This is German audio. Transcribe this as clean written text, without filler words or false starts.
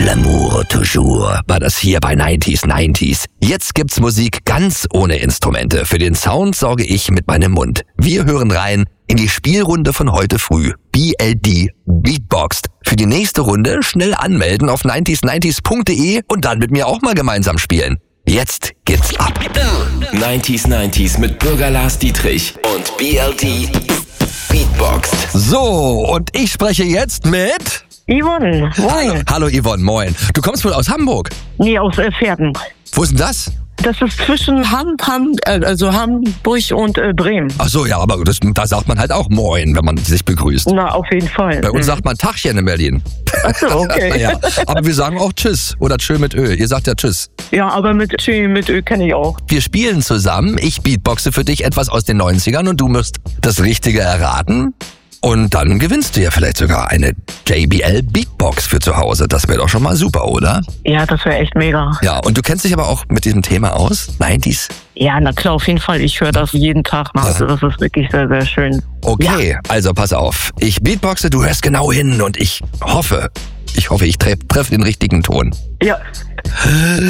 L'amour toujours war das hier bei 90s. Jetzt gibt's Musik ganz ohne Instrumente. Für den Sound sorge ich mit meinem Mund. Wir hören rein in die Spielrunde von heute früh. BLD Beatboxed. Für die nächste Runde schnell anmelden auf 90s90s.de und dann mit mir auch mal gemeinsam spielen. Jetzt geht's ab. 90s mit Bürger Lars Dietrich und BLD Beatboxed. So, und ich spreche jetzt mit... Yvonne, moin. Hallo Yvonne, moin. Du kommst wohl aus Hamburg? Nee, aus Pferden. Wo ist denn das? Das ist zwischen Hamburg und Bremen. Ach so, ja, aber da sagt man halt auch moin, wenn man sich begrüßt. Na, auf jeden Fall. Bei uns sagt man Tachchen in Berlin. Ach so, okay. Ja, aber wir sagen auch Tschüss oder Tschö mit Ö. Ihr sagt ja Tschüss. Ja, aber mit Ö kenne ich auch. Wir spielen zusammen. Ich beatboxe für dich etwas aus den 90ern und du musst das Richtige erraten. Und dann gewinnst du ja vielleicht sogar eine JBL Beatbox für zu Hause. Das wäre doch schon mal super, oder? Ja, das wäre echt mega. Ja, und du kennst dich aber auch mit diesem Thema aus? 90s? Ja, na klar, auf jeden Fall. Ich höre das jeden Tag mal. Also das ist wirklich sehr, sehr schön. Okay, ja. Also pass auf. Ich beatboxe, du hörst genau hin und ich hoffe, ich treff den richtigen Ton. Ja.